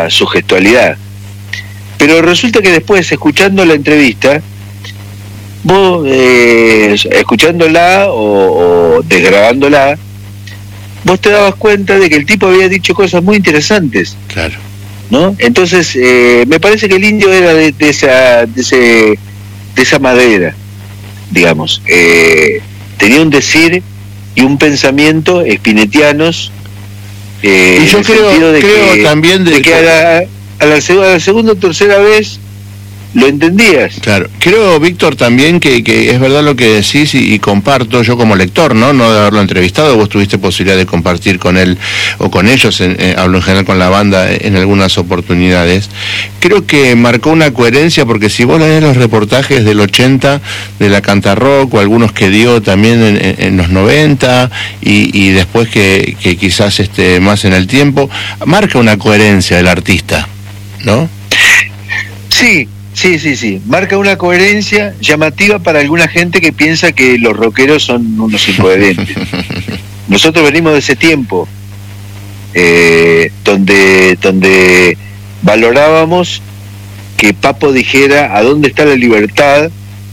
su gestualidad. Pero resulta que después, escuchando la entrevista, vos, escuchándola o desgrabándola, vos te dabas cuenta de que el tipo había dicho cosas muy interesantes. Claro. ¿No? Entonces, me parece que el Indio era de esa madera, digamos. Tenía un decir y un pensamiento spinettianos. Y yo creo también de que a la segunda o tercera vez lo entendías. Claro, creo, Víctor, también que es verdad lo que decís y comparto yo como lector, ¿no? No de haberlo entrevistado, vos tuviste posibilidad de compartir con él o con ellos, hablo en general con la banda en algunas oportunidades. Creo que marcó una coherencia, porque si vos lees los reportajes del 80 de la Cantarrock o algunos que dio también en los 90 y después que quizás más en el tiempo, marca una coherencia del artista, ¿no? Sí. Marca una coherencia llamativa para alguna gente que piensa que los rockeros son unos incoherentes. Nosotros venimos de ese tiempo donde valorábamos que Papo dijera a dónde está la libertad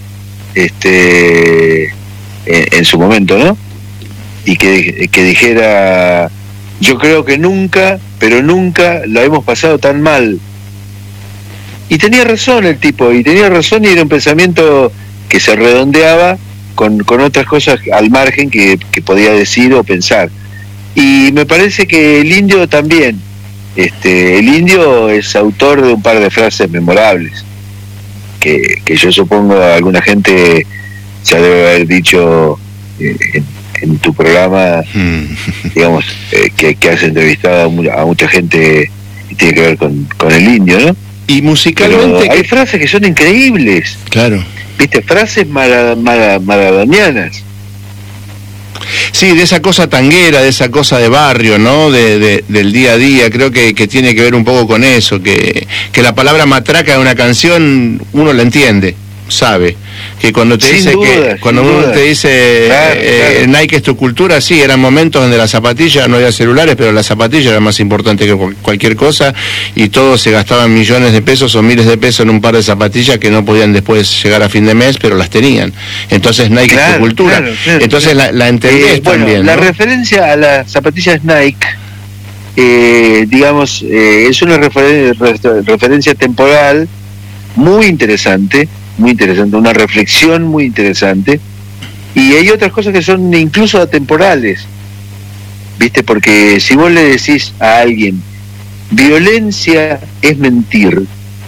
en su momento, ¿no? Y que dijera, yo creo que nunca, pero nunca lo hemos pasado tan mal. Y tenía razón el tipo, y era un pensamiento que se redondeaba con otras cosas al margen que podía decir o pensar. Y me parece que el Indio también. El Indio es autor de un par de frases memorables, que yo supongo alguna gente ya debe haber dicho en tu programa, digamos, que has entrevistado a mucha gente y tiene que ver con el Indio, ¿no? Y musicalmente... Pero hay frases que son increíbles. Claro. ¿Viste? Frases maradonianas. Sí, de esa cosa tanguera, de esa cosa de barrio, ¿no? Del día a día. Creo que tiene que ver un poco con eso, que la palabra matraca de una canción uno la entiende, sabe. Que cuando te dice uno te dice claro. Nike es tu cultura, sí, eran momentos donde las zapatillas, no había celulares, pero la zapatilla era más importante que cualquier cosa, y todos se gastaban millones de pesos o miles de pesos en un par de zapatillas que no podían después llegar a fin de mes, pero las tenían. Entonces Nike es tu cultura. Claro. Entonces la entendés también, la ¿no? referencia a las zapatillas Nike, digamos, es una referencia temporal muy interesante, una reflexión muy interesante, y hay otras cosas que son incluso atemporales, ¿viste? Porque si vos le decís a alguien, violencia es mentir,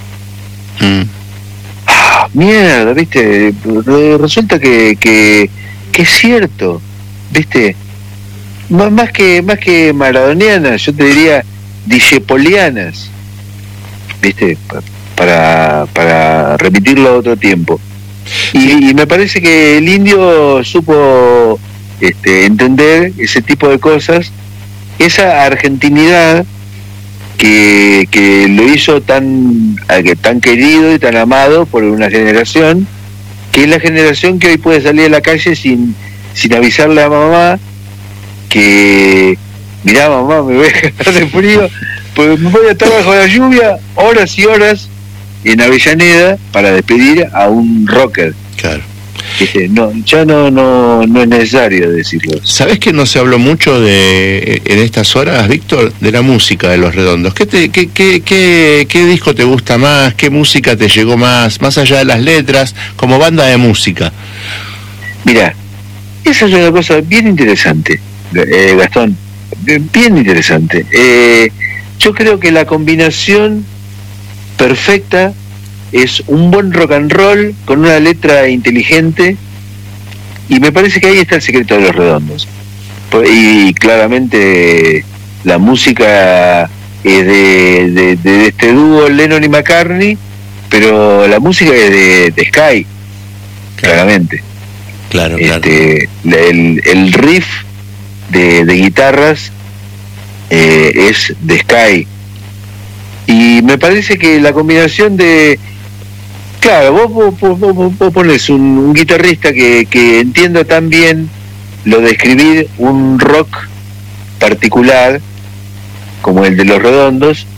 mierda, ¿viste? Resulta que es cierto, ¿viste? Más que maradonianas, yo te diría discepolianas, ¿viste? Para remitirlo a otro tiempo. Y me parece que el Indio supo entender ese tipo de cosas, esa argentinidad que lo hizo tan querido y tan amado por una generación, que es la generación que hoy puede salir a la calle sin avisarle a mamá que, mirá mamá, me voy a cagar de frío, pues me voy a estar bajo la lluvia horas y horas en Avellaneda para despedir a un rocker. Claro. No, ya no es necesario decirlo. ¿Sabés que no se habló mucho en estas horas, Víctor, de la música de Los Redondos? ¿Qué disco te gusta más? ¿Qué música te llegó más allá de las letras, como banda de música? Mirá, esa es una cosa bien interesante, Gastón, bien interesante. Yo creo que la combinación perfecta es un buen rock and roll con una letra inteligente, y me parece que ahí está el secreto de Los Redondos. Y claramente la música es de este dúo Lennon y McCartney, pero la música es de Sky, claramente. Claro. El riff de guitarras es de Sky. Y me parece que la combinación de... Claro, vos pones un guitarrista que entienda tan bien lo de escribir un rock particular como el de Los Redondos,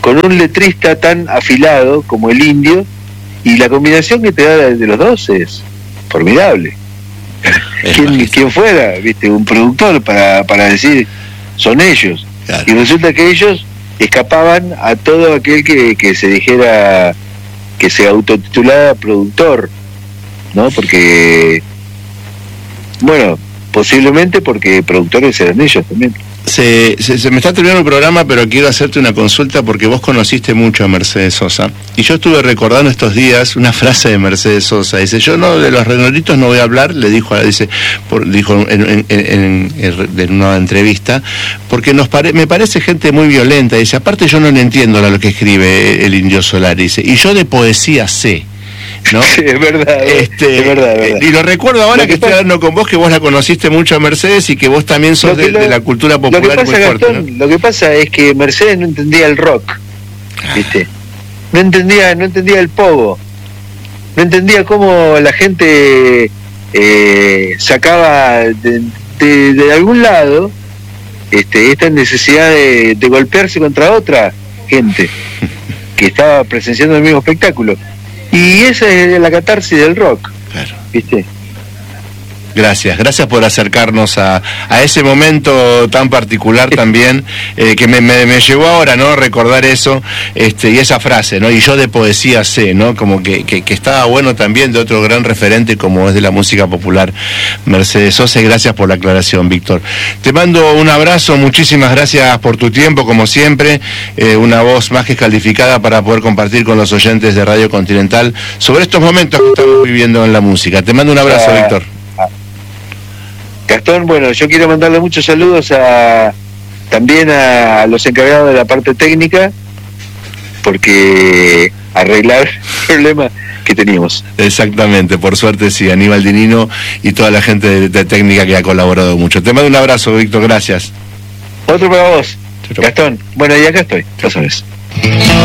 con un letrista tan afilado como el Indio, y la combinación que te da de los dos es formidable. ¿Quién fuera, viste, un productor para decir son ellos? Claro. Y resulta que ellos escapaban a todo aquel que se dijera, que se autotitulara productor, ¿no? Porque, bueno, posiblemente porque productores eran ellos también. Se me está terminando el programa, pero quiero hacerte una consulta porque vos conociste mucho a Mercedes Sosa. Y yo estuve recordando estos días una frase de Mercedes Sosa. Dice, yo no de los Renoritos no voy a hablar, le dijo, dijo en una entrevista, porque me parece gente muy violenta. Dice, aparte yo no le entiendo lo que escribe el Indio Solari. Dice, y yo de poesía sé. ¿No? Sí, es verdad, es verdad. Y lo recuerdo ahora que estoy hablando con vos, que vos la conociste mucho a Mercedes y que vos también sos de la cultura popular. Lo que pasa, muy fuerte, Gastón, ¿no? Lo que pasa es que Mercedes no entendía el rock, ¿viste? No entendía el pogo, no entendía cómo la gente sacaba de algún lado esta necesidad de golpearse contra otra gente que estaba presenciando el mismo espectáculo. Y esa es la catarsis del rock, claro. ¿Viste? Gracias por acercarnos a ese momento tan particular también, que me llevó ahora, ¿no? Recordar eso, y esa frase, ¿no? Y yo de poesía sé, ¿no? Como que estaba bueno también de otro gran referente como es de la música popular, Mercedes Sosa. Y gracias por la aclaración, Víctor. Te mando un abrazo, muchísimas gracias por tu tiempo, como siempre, una voz más que calificada para poder compartir con los oyentes de Radio Continental sobre estos momentos que estamos viviendo en la música. Te mando un abrazo, Víctor. Gastón, bueno, yo quiero mandarle muchos saludos también a los encargados de la parte técnica, porque arreglar el problema que teníamos. Exactamente, por suerte sí, Aníbal Dinino y toda la gente de técnica que ha colaborado mucho. Te mando un abrazo, Víctor, gracias. Otro para vos, Gastón. Bueno, y acá estoy, ya sabes.